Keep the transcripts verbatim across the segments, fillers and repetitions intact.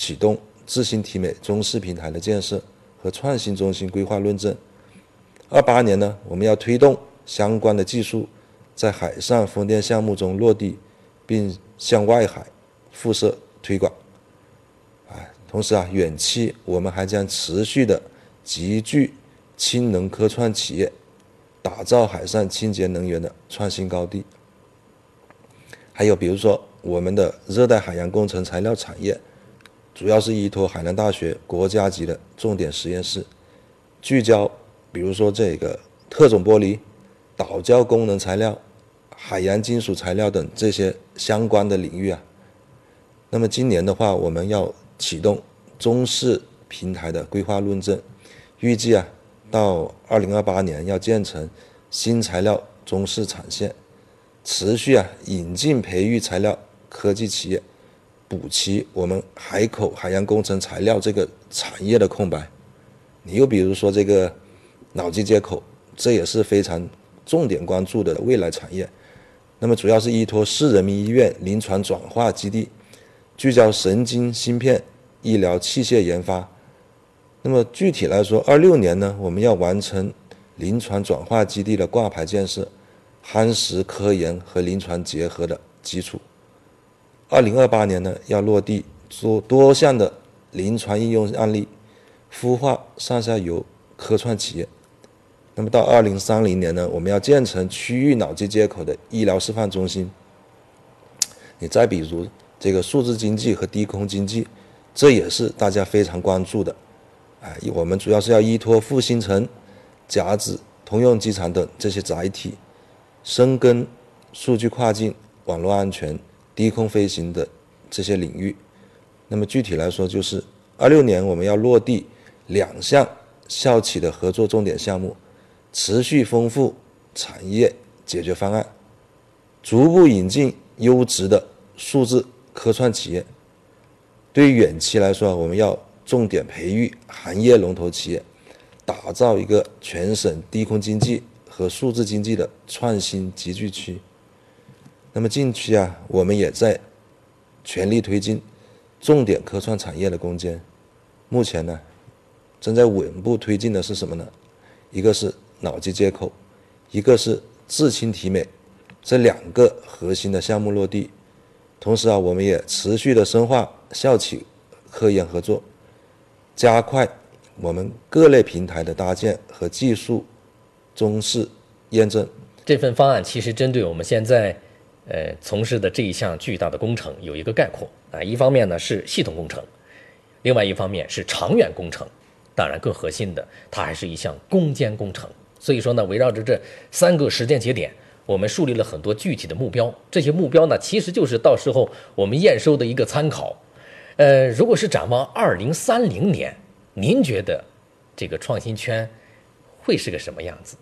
启动智新体美中试平台的建设和创新中心规划论证。二八年呢，我们要推动相关的技术在海上风电项目中落地，并向外海辐射推广。同时啊，远期我们还将持续的集聚氢能科创企业，打造海上清洁能源的创新高地。还有比如说我们的热带海洋工程材料产业，主要是依托海南大学国家级的重点实验室，聚焦比如说这个特种玻璃、导胶功能材料、海洋金属材料等这些相关的领域啊。那么今年的话，我们要启动中试平台的规划论证，预计啊到二零二八年要建成新材料中试产线，持续啊引进培育材料科技企业，补齐我们海口海洋工程材料这个产业的空白。你又比如说这个脑机接口，这也是非常重点关注的未来产业。那么主要是依托市人民医院临床转化基地，聚焦神经芯片、医疗器械研发。那么具体来说，二六年呢，我们要完成临床转化基地的挂牌建设，夯实科研和临床结合的基础。二零二八年呢，要落地做多项的临床应用案例，孵化上下游科创企业。那么到二零三零年呢，我们要建成区域脑机接口的医疗示范中心。你再比如这个数字经济和低空经济，这也是大家非常关注的。哎，我们主要是要依托复兴城、甲子、通用机场等这些载体，深耕数据跨境、网络安全、低空飞行的这些领域。那么具体来说，就是二六年我们要落地两项校企的合作重点项目，持续丰富产业解决方案，逐步引进优质的数字科创企业。对于远期来说，我们要重点培育行业龙头企业，打造一个全省低空经济和数字经济的创新集聚区。那么近期啊，我们也在全力推进重点科创产业的攻坚。目前呢，正在稳步推进的是什么呢？一个是脑机接口，一个是智氢体美，这两个核心的项目落地。同时啊，我们也持续的深化校企科研合作，加快我们各类平台的搭建和技术中试验证。 这份方案其实针对我们现在呃从事的这一项巨大的工程有一个概括啊，一方面呢是系统工程，另外一方面是长远工程，当然更核心的，它还是一项攻坚工程。所以说呢，围绕着这三个时间节点，我们树立了很多具体的目标。这些目标呢，其实就是到时候我们验收的一个参考。呃，如果是展望二零三零年，您觉得这个创新圈会是个什么样子？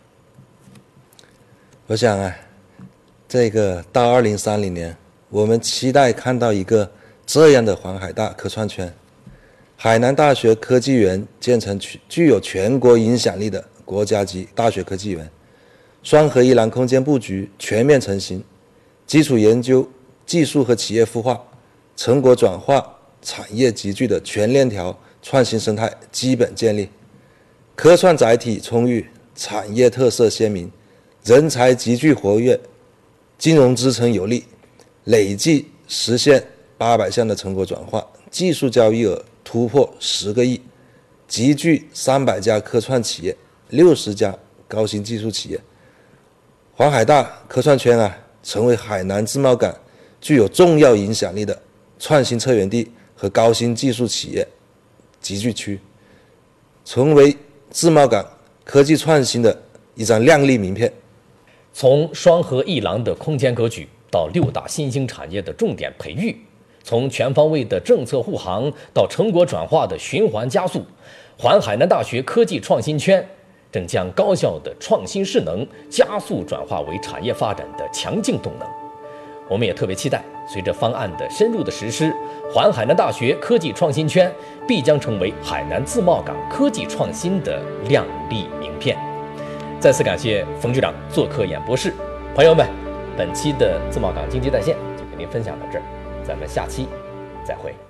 我想啊，这个到二零三零年，我们期待看到一个这样的环海大科创圈。海南大学科技园建成具有全国影响力的国家级大学科技园，双河一廊空间布局全面成型，基础研究、技术和企业孵化、成果转化、产业集聚的全链条创新生态基本建立，科创载体充裕，产业特色鲜明，人才集聚活跃，金融支撑有力，累计实现八百项的成果转化，技术交易额突破十个亿，集聚三百家科创企业，六十家高新技术企业。环海大科创圈啊，成为海南自贸港具有重要影响力的创新策源地和高新技术企业集聚区，成为自贸港科技创新的一张亮丽名片。 从双河一廊的空间格局到六大新兴产业的重点培育，从全方位的政策护航到成果转化的循环加速，环海南大学科技创新圈正将高校的创新势能加速转化为产业发展的强劲动能。我们也特别期待，随着方案的深入的实施，环海南大学科技创新圈必将成为海南自贸港科技创新的亮丽名片。再次感谢冯局长做客演播室，朋友们，本期的自贸港经济在线就跟您分享到这儿，咱们下期再会。